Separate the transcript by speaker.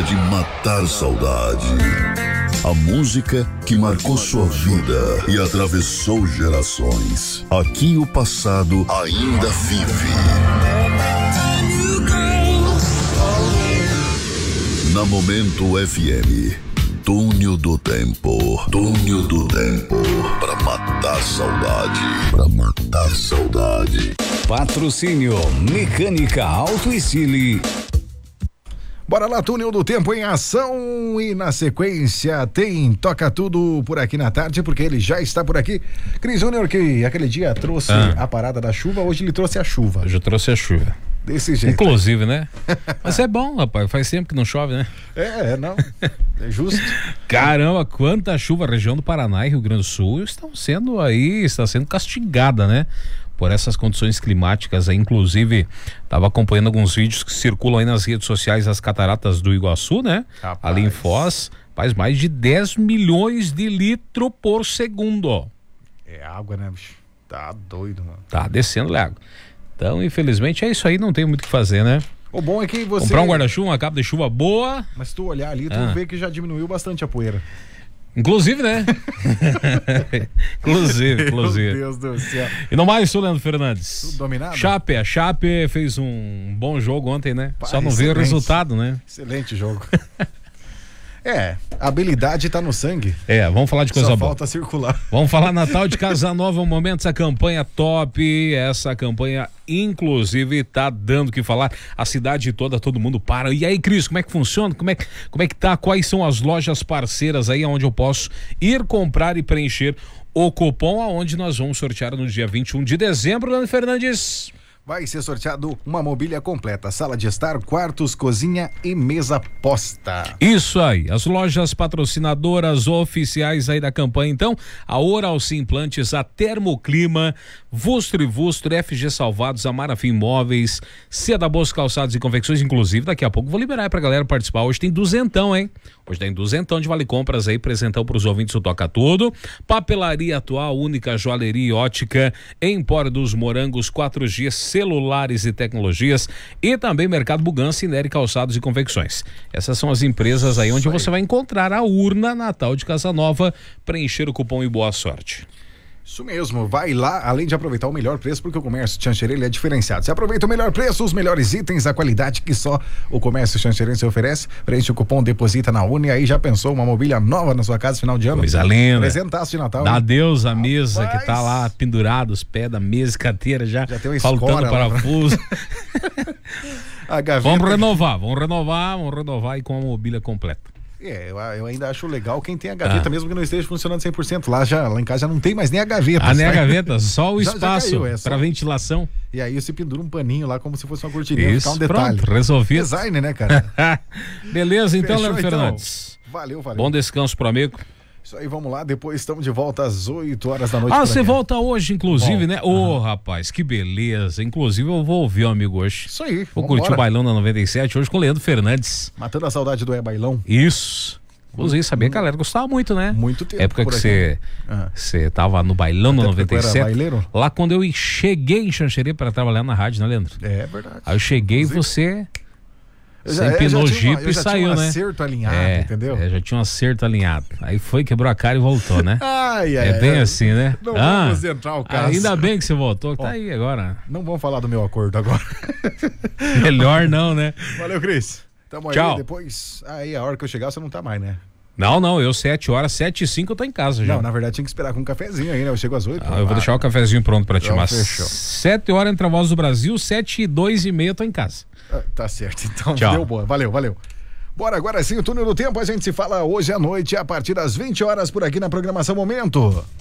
Speaker 1: de matar saudade. A música que marcou sua vida e atravessou gerações. Aqui o passado ainda vive. Na Momento FM, Túnel do Tempo. Túnel do Tempo. Pra matar saudade. Pra matar saudade.
Speaker 2: Patrocínio Mecânica Auto Stile.
Speaker 3: Bora lá, Túnel do Tempo em ação, e na sequência tem Toca Tudo por aqui na tarde, porque ele já está por aqui. Cris Júnior, que aquele dia trouxe a parada da chuva, hoje ele trouxe a chuva.
Speaker 4: Hoje eu trouxe a chuva.
Speaker 3: Desse jeito.
Speaker 4: Inclusive, né? Mas é bom, rapaz, faz tempo que não chove, né?
Speaker 3: Não, é justo.
Speaker 4: Caramba, quanta chuva! A região do Paraná e Rio Grande do Sul está sendo castigada, né? Por essas condições climáticas aí. Inclusive, estava acompanhando alguns vídeos que circulam aí nas redes sociais das cataratas do Iguaçu, né?
Speaker 3: Rapaz.
Speaker 4: Ali em Foz, faz mais de 10 milhões de litros por segundo, ó.
Speaker 3: É água, né, bicho? Tá doido, mano.
Speaker 4: Tá descendo água. Então, infelizmente, é isso aí, não tem muito o que fazer, né?
Speaker 3: O bom é que você...
Speaker 4: Comprar um guarda-chuva, uma capa de chuva boa.
Speaker 3: Mas se tu olhar ali, tu vê que já diminuiu bastante a poeira.
Speaker 4: Inclusive, né? Inclusive.
Speaker 3: Meu Deus do céu.
Speaker 4: E no mais, Leandro Fernandes.
Speaker 3: Tudo dominado?
Speaker 4: A Chape fez um bom jogo ontem, né?
Speaker 3: Pá,
Speaker 4: só não veio o resultado, né?
Speaker 3: Excelente jogo. A habilidade tá no sangue.
Speaker 4: Vamos falar de coisa
Speaker 3: Só
Speaker 4: boa.
Speaker 3: falta circular.
Speaker 4: Vamos falar Natal de Casa Nova, um momento, essa campanha top, essa campanha inclusive tá dando o que falar, a cidade toda, todo mundo para. E aí, Cris, como é que funciona? Como é que tá? Quais são as lojas parceiras aí onde eu posso ir comprar e preencher o cupom, aonde nós vamos sortear no dia 21 de dezembro, Leandro Fernandes?
Speaker 3: Vai ser sorteado uma mobília completa, sala de estar, quartos, cozinha e mesa posta.
Speaker 4: Isso aí, as lojas patrocinadoras oficiais aí da campanha, então, a Oral Sim Implantes, a Termoclima, Vustro e Vustro, FG Salvados, a Marafim Móveis, Seda Boas Calçados e Confecções, inclusive, daqui a pouco vou liberar aí pra galera participar. Hoje tem duzentão, hein? Hoje tem duzentão de vale compras aí, presentão pros ouvintes do Toca Tudo. Papelaria Atual, única joalheria e ótica, Empório dos Morangos, 4G, celulares e tecnologias, e também Mercado Bugan, Cineri Calçados e Confecções. Essas são as empresas aí onde você vai encontrar a urna Natal de Casa Nova, preencher o cupom e boa sorte.
Speaker 3: Isso mesmo, vai lá, além de aproveitar o melhor preço, porque o comércio Xanxerê é diferenciado. Você aproveita o melhor preço, os melhores itens, a qualidade que só o comércio Xanxerê se oferece. Preenche o cupom, deposita na urna, e aí já pensou uma mobília nova na sua casa final de ano?
Speaker 4: Coisa linda.
Speaker 3: Presentaço de Natal.
Speaker 4: Dá adeus à mesa que tá lá pendurada, os pés da mesa e carteira já
Speaker 3: tem uma
Speaker 4: faltando parafuso.
Speaker 3: A gaveta...
Speaker 4: Vamos renovar e com a mobília completa.
Speaker 3: Eu ainda acho legal quem tem a gaveta, mesmo que não esteja funcionando 100%. Lá em casa já não tem mais nem a gaveta.
Speaker 4: Nem a gaveta, só o espaço
Speaker 3: já
Speaker 4: para ventilação.
Speaker 3: E aí você pendura um paninho lá como se fosse uma cortininha, ficar um detalhe.
Speaker 4: Pronto, resolvido.
Speaker 3: Design, né, cara?
Speaker 4: Beleza, então,
Speaker 3: Fechou,
Speaker 4: Leandro Fernandes.
Speaker 3: Valeu.
Speaker 4: Bom descanso pro amigo.
Speaker 3: Isso aí, vamos lá, depois estamos de volta às 8 horas da noite.
Speaker 4: Você volta hoje, inclusive, né? Rapaz, que beleza. Inclusive, eu vou ouvir o amigo hoje.
Speaker 3: Isso aí.
Speaker 4: Vou curtir o bailão da 97 hoje com o Leandro Fernandes.
Speaker 3: Matando a saudade do bailão.
Speaker 4: Isso. Inclusive, sabia que a galera gostava muito, né?
Speaker 3: Muito tempo.
Speaker 4: Época que você tava no bailão da 97. Lá quando eu cheguei em Xanxerê para trabalhar na rádio, né, Leandro?
Speaker 3: É verdade.
Speaker 4: Aí eu cheguei e você empinou o Jeep e saiu, né?
Speaker 3: Já tinha um acerto alinhado, entendeu?
Speaker 4: Já tinha um acerto alinhado. Aí foi, quebrou a cara e voltou, né?
Speaker 3: É
Speaker 4: bem assim, né?
Speaker 3: Não vamos entrar o caso.
Speaker 4: Ainda bem que você voltou, tá aí agora.
Speaker 3: Não vamos falar do meu acordo agora.
Speaker 4: Melhor não, né?
Speaker 3: Valeu, Cris. Tamo
Speaker 4: Tchau.
Speaker 3: aí, depois. Aí a hora que eu chegar, você não tá mais, né?
Speaker 4: Não, eu 7 horas, 7h05 eu tô em casa já.
Speaker 3: Não, na verdade tinha que esperar com um cafezinho aí, né? Eu chego às 8.
Speaker 4: Eu vou deixar o cafezinho pronto pra ti, mas
Speaker 3: fechou.
Speaker 4: 7 horas entre a Voz do Brasil, 7h02 eu tô em casa.
Speaker 3: Tá certo, então
Speaker 4: tchau.
Speaker 3: Deu boa, valeu. Bora, agora sim, o Túnel do Tempo, a gente se fala hoje à noite, a partir das 20 horas por aqui na programação Momento.